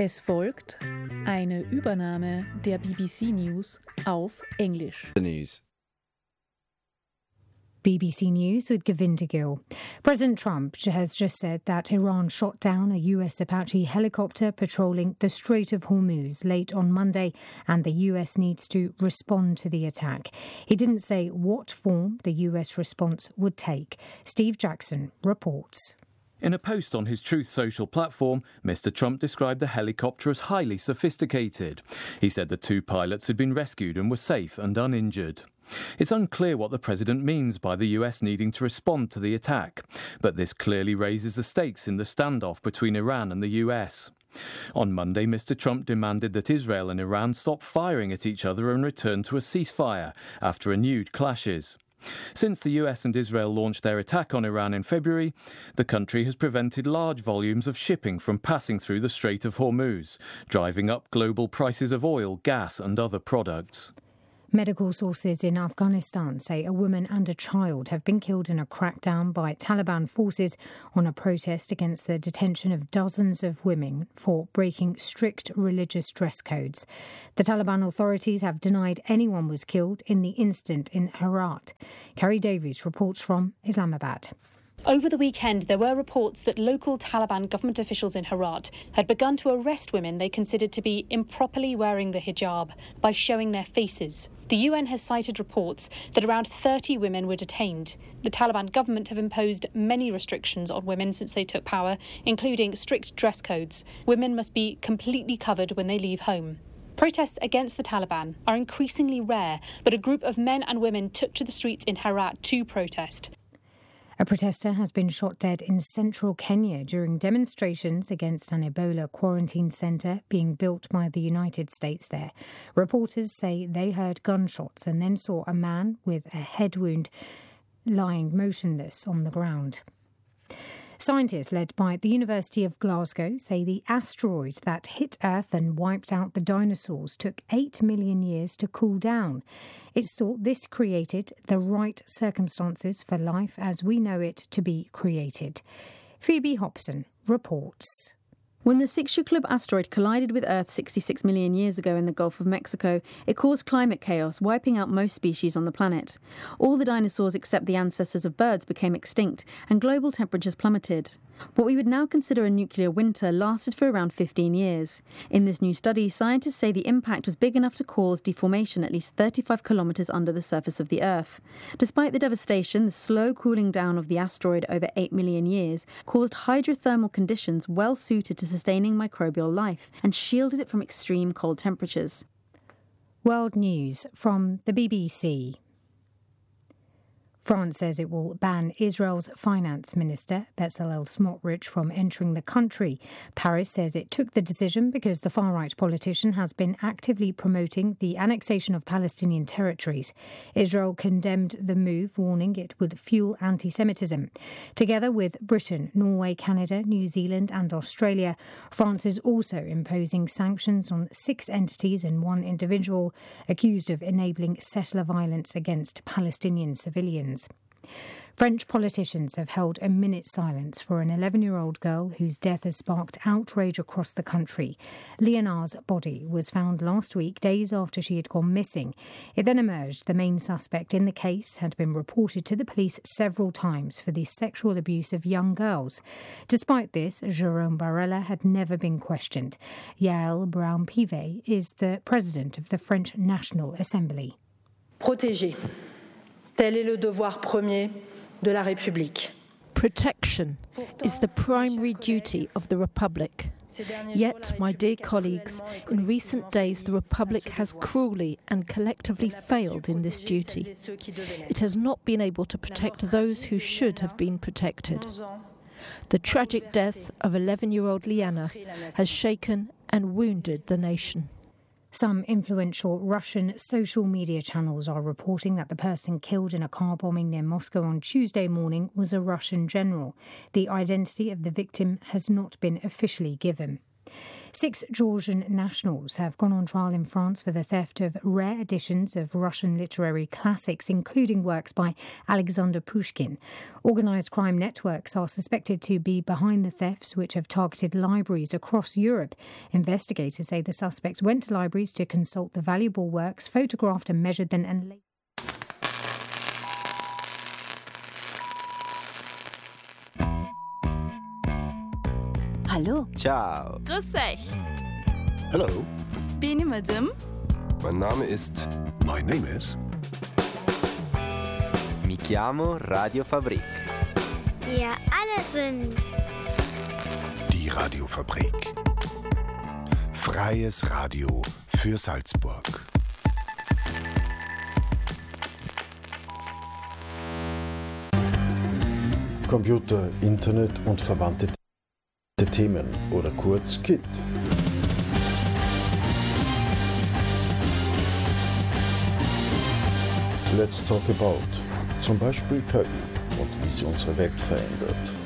Es folgt eine Übernahme der BBC News auf Englisch. The news. BBC News with Govinda Gill. President Trump has just said that Iran shot down a US Apache helicopter patrolling the Strait of Hormuz late on Monday, and the US needs to respond to the attack. He didn't say what form the US response would take. Steve Jackson reports. In a post on his Truth Social platform, Mr. Trump described the helicopter as highly sophisticated. He said the two pilots had been rescued and were safe and uninjured. It's unclear what the president means by the US needing to respond to the attack, but this clearly raises the stakes in the standoff between Iran and the US. On Monday, Mr. Trump demanded that Israel and Iran stop firing at each other and return to a ceasefire after renewed clashes. Since the US and Israel launched their attack on Iran in February, the country has prevented large volumes of shipping from passing through the Strait of Hormuz, driving up global prices of oil, gas and other products. Medical sources in Afghanistan say a woman and a child have been killed in a crackdown by Taliban forces on a protest against the detention of dozens of women for breaking strict religious dress codes. The Taliban authorities have denied anyone was killed in the incident in Herat. Carrie Davies reports from Islamabad. Over the weekend, there were reports that local Taliban government officials in Herat had begun to arrest women they considered to be improperly wearing the hijab by showing their faces. The UN has cited reports that around 30 women were detained. The Taliban government have imposed many restrictions on women since they took power, including strict dress codes. Women must be completely covered when they leave home. Protests against the Taliban are increasingly rare, but a group of men and women took to the streets in Herat to protest. A protester has been shot dead in central Kenya during demonstrations against an Ebola quarantine centre being built by the United States there. Reporters say they heard gunshots and then saw a man with a head wound lying motionless on the ground. Scientists led by the University of Glasgow say the asteroid that hit Earth and wiped out the dinosaurs took 8 million years to cool down. It's thought this created the right circumstances for life as we know it to be created. Phoebe Hobson reports. When the Chicxulub asteroid collided with Earth 66 million years ago in the Gulf of Mexico, it caused climate chaos, wiping out most species on the planet. All the dinosaurs except the ancestors of birds became extinct, and global temperatures plummeted. What we would now consider a nuclear winter lasted for around 15 years. In this new study, scientists say the impact was big enough to cause deformation at least 35 kilometres under the surface of the Earth. Despite the devastation, the slow cooling down of the asteroid over 8 million years caused hydrothermal conditions well suited to sustaining microbial life and shielded it from extreme cold temperatures. World News from the BBC. France says it will ban Israel's finance minister, Bezalel Smotrich, from entering the country. Paris says it took the decision because the far-right politician has been actively promoting the annexation of Palestinian territories. Israel condemned the move, warning it would fuel anti-Semitism. Together with Britain, Norway, Canada, New Zealand and Australia, France is also imposing sanctions on 6 entities and 1 individual accused of enabling settler violence against Palestinian civilians. French politicians have held a minute's silence for an 11-year-old girl whose death has sparked outrage across the country. Léonard's body was found last week, days after she had gone missing. It then emerged the main suspect in the case had been reported to the police several times for the sexual abuse of young girls. Despite this, Jérôme Barella had never been questioned. Yael Braun-Pivet is the president of the French National Assembly. Protéger. Tel est le devoir premier de la République. Protection is the primary duty of the Republic. Yet, my dear colleagues, in recent days the Republic has cruelly and collectively failed in this duty. It has not been able to protect those who should have been protected. The tragic death of 11-year-old Liana has shaken and wounded the nation. Some influential Russian social media channels are reporting that the person killed in a car bombing near Moscow on Tuesday morning was a Russian general. The identity of the victim has not been officially given. 6 Georgian nationals have gone on trial in France for the theft of rare editions of Russian literary classics, including works by Alexander Pushkin. Organised crime networks are suspected to be behind the thefts, which have targeted libraries across Europe. Investigators say the suspects went to libraries to consult the valuable works, photographed and measured them, and later. Hallo. Ciao. Grüß euch. Hello. Benim adım. Mein Name ist... My name is... Mi chiamo Radio Fabrik. Wir alle sind... Die Radiofabrik. Freies Radio für Salzburg. Computer, Internet und verwandte Themen oder kurz KIT. Let's talk about zum Beispiel KI und wie sie unsere Welt verändert.